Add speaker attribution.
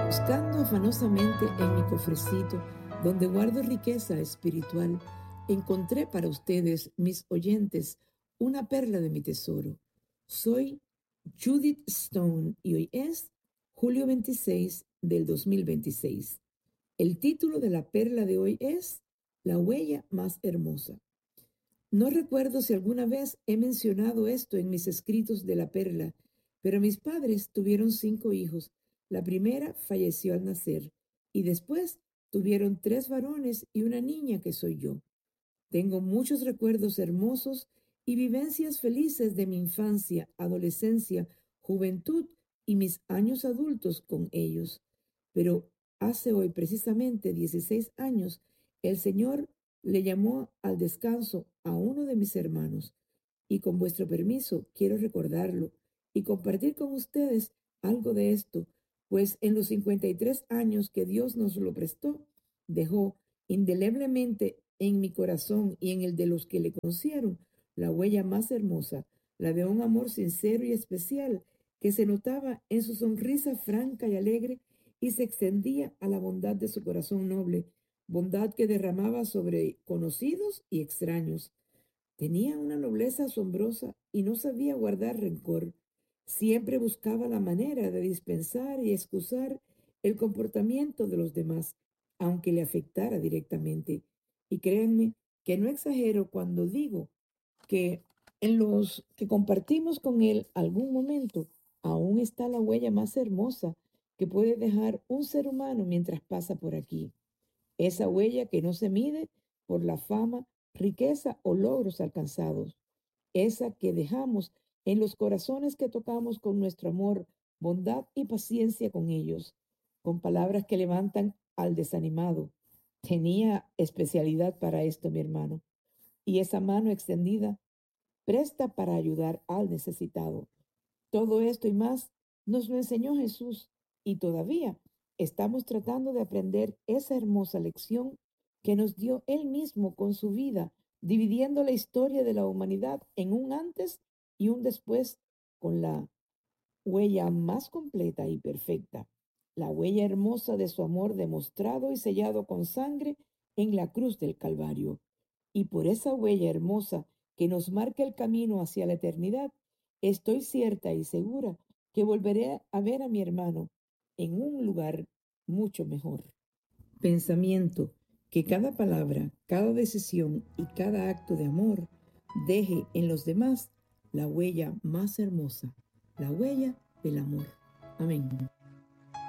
Speaker 1: Buscando afanosamente en mi cofrecito, donde guardo riqueza espiritual, encontré para ustedes, mis oyentes, una perla de mi tesoro. Soy Judith Stone y hoy es julio 26 del 2026. El título de la perla de hoy es La huella más hermosa. No recuerdo si alguna vez he mencionado esto en mis escritos de la perla, pero mis padres tuvieron 5 hijos. La primera falleció al nacer y después tuvieron 3 varones y una niña que soy yo. Tengo muchos recuerdos hermosos y vivencias felices de mi infancia, adolescencia, juventud y mis años adultos con ellos. Pero hace hoy precisamente 16 años, el Señor le llamó al descanso a uno de mis hermanos y con vuestro permiso quiero recordarlo y compartir con ustedes algo de esto, pues en los 53 años que Dios nos lo prestó, dejó indeleblemente en mi corazón y en el de los que le conocieron la huella más hermosa, la de un amor sincero y especial que se notaba en su sonrisa franca y alegre y se extendía a la bondad de su corazón noble, bondad que derramaba sobre conocidos y extraños. Tenía una nobleza asombrosa y no sabía guardar rencor. Siempre buscaba la manera de dispensar y excusar el comportamiento de los demás, aunque le afectara directamente. Y créanme que no exagero cuando digo que en los que compartimos con él algún momento, aún está la huella más hermosa que puede dejar un ser humano mientras pasa por aquí. Esa huella que no se mide por la fama, riqueza o logros alcanzados. Esa que dejamos en los corazones que tocamos con nuestro amor, bondad y paciencia con ellos, con palabras que levantan al desanimado. Tenía especialidad para esto, mi hermano. Y esa mano extendida, presta para ayudar al necesitado. Todo esto y más nos lo enseñó Jesús y todavía estamos tratando de aprender esa hermosa lección que nos dio Él mismo con su vida, dividiendo la historia de la humanidad en un antes y un después con la huella más completa y perfecta, la huella hermosa de su amor demostrado y sellado con sangre en la cruz del Calvario. Y por esa huella hermosa que nos marca el camino hacia la eternidad, estoy cierta y segura que volveré a ver a mi hermano en un lugar mucho mejor. Pensamiento: que cada palabra, cada decisión y cada acto de amor deje en los demás la huella más hermosa, la huella del amor. Amén.